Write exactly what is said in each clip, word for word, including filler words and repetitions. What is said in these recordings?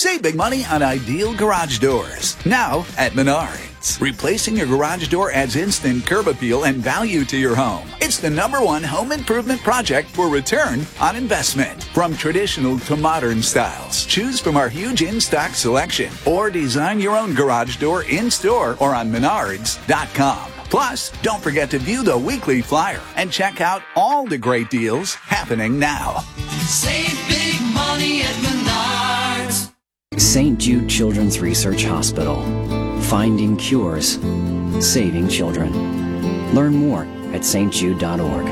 Save big money on ideal garage doors. Now at Menards. Replacing your garage door adds instant curb appeal and value to your home. It's the number one home improvement project for return on investment. From traditional to modern styles, choose from our huge in-stock selection or design your own garage door in-store or on menards dot com. Plus, don't forget to view the weekly flyer and check out all the great deals happening now. Save big money at Menards. Saint Jude Children's Research Hospital. Finding cures. Saving children. Learn more at s t jude dot org.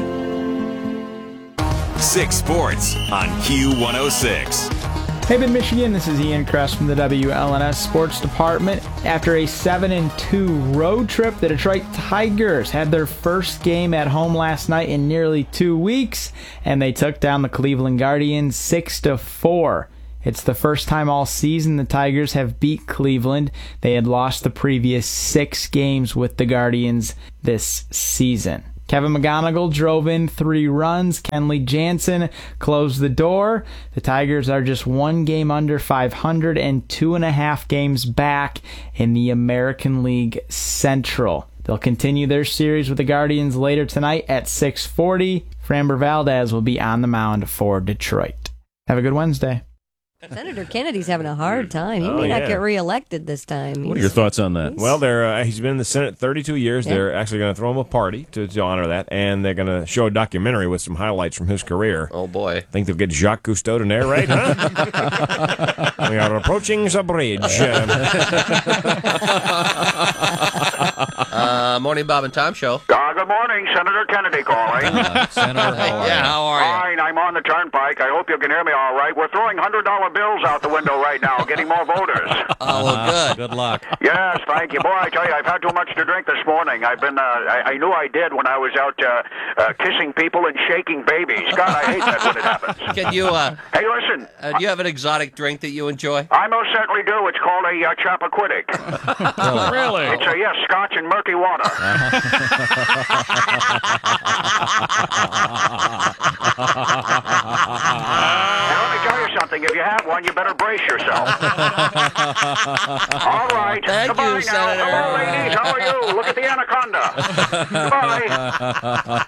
Six Sports on Q one oh six. Hey, Bend, Michigan, this is Ian Kress from the W L N S Sports Department. After a seven and two road trip, the Detroit Tigers had their first game at home last night in nearly two weeks, and they took down the Cleveland Guardians six to four. It's the first time all season the Tigers have beat Cleveland. They had lost the previous six games with the Guardians this season. Kevin McGonigal drove in three runs. Kenley Jansen closed the door. The Tigers are just one game under five hundred and two and a half games back in the American League Central. They'll continue their series with the Guardians later tonight at six forty. Framber Valdez will be on the mound for Detroit. Have a good Wednesday. Senator Kennedy's having a hard time. He Oh, may yeah. not get reelected this time. What are your thoughts on that? Well, they're uh, he's been in the Senate thirty-two years. Yeah. They're actually going to throw him a party to, to honor that, and they're going to show a documentary with some highlights from his career. Oh, boy. I think they'll get Jacques Cousteau to narrate, huh? We are approaching the bridge. uh, morning, Bob and Tom show. Uh, good morning, Senator Kennedy calling. Uh, Senator, how are yeah, you? how are you? Fine, I'm on the turnpike. I hope you can hear me all right. We're throwing one hundred dollar bills out the window right now, getting more voters. Oh, well, good. Good luck. Yes, thank you. Boy, I tell you, I've had too much to drink this morning. I've been, uh, I, I knew I did when I was out uh, uh, kissing people and shaking babies. God, I hate that when it happens. Can you, uh, Hey, listen. uh, do you have an exotic drink that you enjoy? I most certainly do. It's called a uh, Chappaquiddick. Really? It's a, yes, scotch and murky water. Now, let me tell you something. If you have one, you better brace yourself. All right. Thank Goodbye you, now. Senator. Hello, ladies. How are you? Look at the anaconda. Goodbye.